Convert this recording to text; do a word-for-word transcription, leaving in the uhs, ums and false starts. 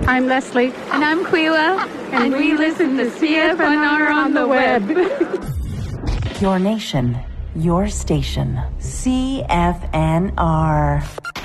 I'm Leslie. And I'm Quila. And, and we, we listen to C F N R on the web. Your nation, your station. C F N R.